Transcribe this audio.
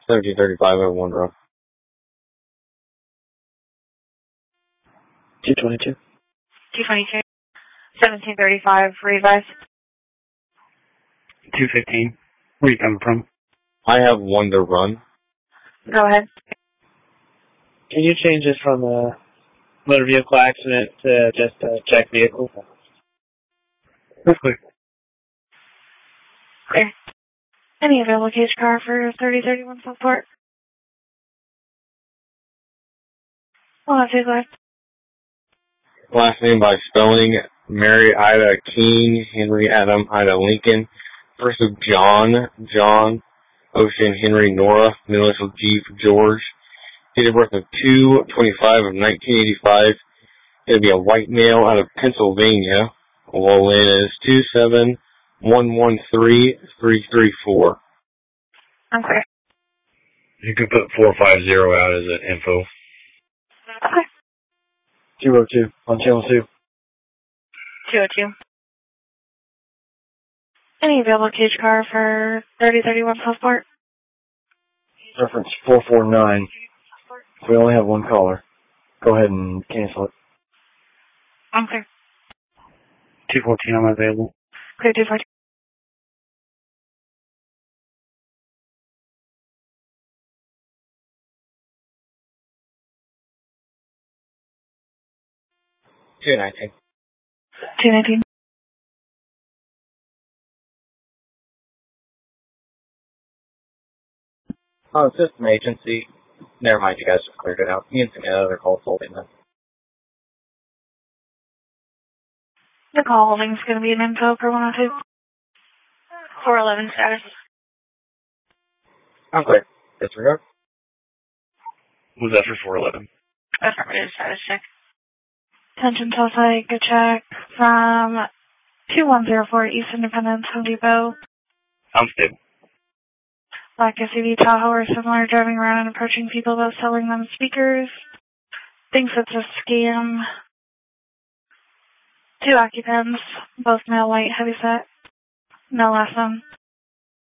1735 Road. 222. 222. 1735, revise. 215. Where are you coming from? I have one to run. Go ahead. Can you change this from a motor vehicle accident to just a check vehicle? That's quick. Clear. Any available cage car for 3031 Southport? Well, that's his left. Last name by spelling, Mary Ida King, Henry Adam Ida Lincoln. First of John Ocean Henry Nora, middle initial G for George. Date of birth of 2/25 of 1985. It'll be a white male out of Pennsylvania. Low-in is 27113-334. I'm clear. You can put 450 out as an info. Okay. 202 on channel 2. 202. Any available cage car for 3031 Southport? Reference 449. We only have one caller. Go ahead and cancel it. I'm clear. 214, I'm available. Clear 214. $219. 219. Oh, it's just an agency. Never mind, you guys just cleared it out. You can see another call holding then. The call holding is going to be an info per 102. 411 status. I'm clear. Disregard. What was that for 411? Affirmative status check. Attention Tulsa, good check from 2104 East Independence, Home Depot. I'm stable. Black SUV Tahoe or similar, driving around and approaching people about selling them speakers. Thinks it's a scam. 2 occupants, both male, white, heavyset. No last name.